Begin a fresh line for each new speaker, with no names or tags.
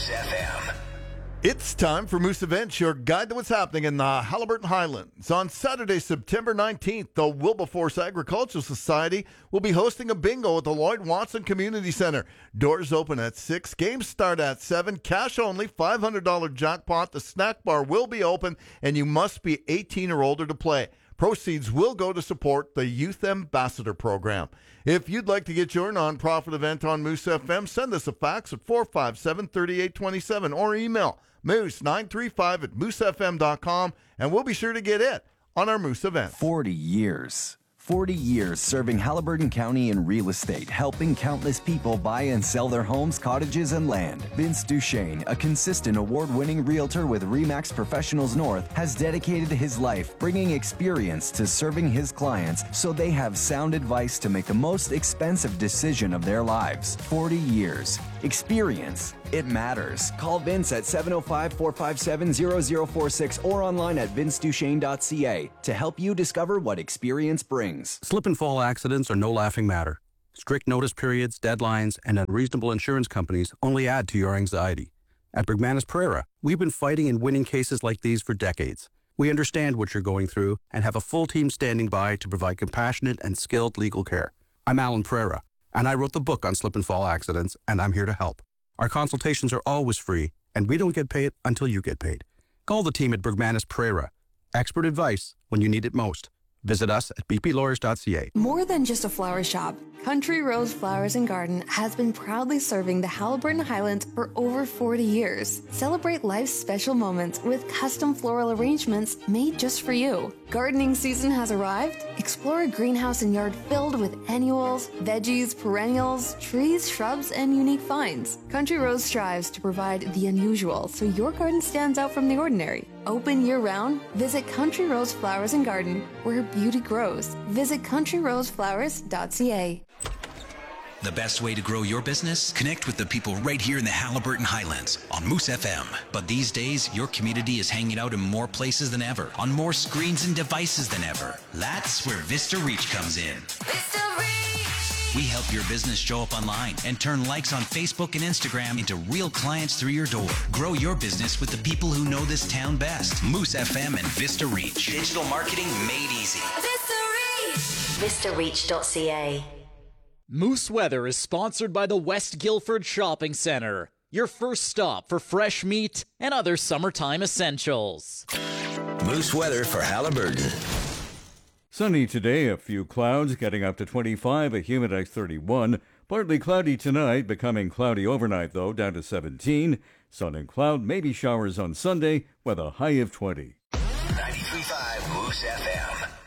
Moose FM.
It's time for Moose Events, your guide to what's happening in the Haliburton Highlands. On Saturday, September 19th, the Wilberforce Agricultural Society will be hosting a bingo at the Lloyd Watson Community Center. Doors open at 6, games start at 7, cash only, $500 jackpot. The snack bar will be open, and you must be 18 or older to play. Proceeds will go to support the Youth Ambassador Program. If you'd like to get your nonprofit event on Moose FM, send us a fax at 457-3827 or email moose935@moosefm.com, and we'll be sure to get it on our Moose event.
40 years. 40 years serving Haliburton County in real estate, helping countless people buy and sell their homes, cottages, and land. Vince Duchesne, a consistent award-winning realtor with RE/MAX Professionals North, has dedicated his life bringing experience to serving his clients so they have sound advice to make the most expensive decision of their lives. 40 years. Experience. It matters. Call Vince at 705-457-0046 or online at vinceduchesne.ca to help you discover what experience brings.
Slip and fall accidents are no laughing matter. Strict notice periods, deadlines, and unreasonable insurance companies only add to your anxiety. At Bergmanis Pereira, we've been fighting and winning cases like these for decades. We understand what you're going through and have a full team standing by to provide compassionate and skilled legal care. I'm Alan Pereira, and I wrote the book on slip and fall accidents, and I'm here to help. Our consultations are always free, and we don't get paid until you get paid. Call the team at Bergmanis Pereira. Expert advice when you need it most. Visit us at bplawyers.ca.
More than just a flower shop, Country Rose Flowers and Garden has been proudly serving the Haliburton Highlands for over 40 years. Celebrate life's special moments with custom floral arrangements made just for you. Gardening season has arrived? Explore a greenhouse and yard filled with annuals, veggies, perennials, trees, shrubs, and unique finds. Country Rose strives to provide the unusual so your garden stands out from the ordinary. Open year-round? Visit Country Rose Flowers and Garden, where beauty grows. Visit countryroseflowers.ca.
The best way to grow your business? Connect with the people right here in the Haliburton Highlands on Moose FM. But these days, your community is hanging out in more places than ever, on more screens and devices than ever. That's where Vista Reach comes in. Vista Reach! We help your business show up online and turn likes on Facebook and Instagram into real clients through your door. Grow your business with the people who know this town best. Moose FM and Vista Reach. Digital marketing made easy. Vista Reach!
VistaReach.ca.
Moose Weather is sponsored by the West Guildford Shopping Centre, your first stop for fresh meat and other summertime essentials.
Moose Weather for Haliburton.
Sunny today, a few clouds, getting up to 25, a humidity 31. Partly cloudy tonight, becoming cloudy overnight though, down to 17. Sun and cloud, maybe showers on Sunday, with a high of 20.
93.5 Moose FM.